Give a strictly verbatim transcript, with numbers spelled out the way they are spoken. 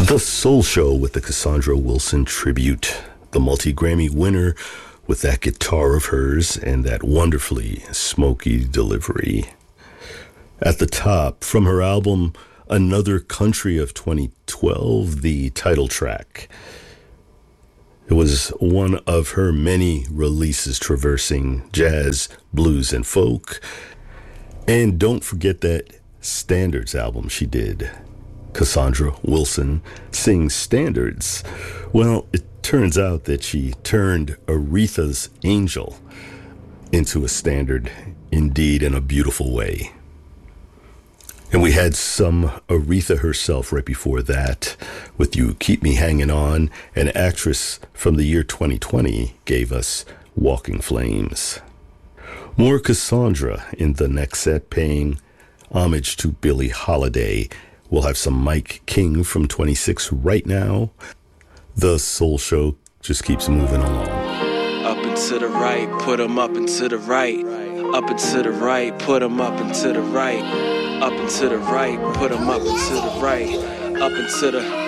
The Soul Show with the Cassandra Wilson tribute. The multi-Grammy winner with that guitar of hers and that wonderfully smoky delivery. At the top, from her album Another Country of twenty twelve, the title track. It was one of her many releases traversing jazz, blues, and folk. And don't forget that Standards album she did. Cassandra Wilson sings standards. Well, it turns out that she turned Aretha's Angel into a standard, indeed, in a beautiful way. And we had some Aretha herself right before that with You Keep Me Hanging On. An actress from the year twenty twenty gave us Walking Flames. More Cassandra in the next set, paying homage to Billie Holiday. We'll have some Mike King from twenty-six right now. The Soul Show just keeps moving along. Up and to the right, put 'em up and to the right. Up and to the right, put 'em up and to the right. Up and to the right, put 'em up and to the right. Up and to the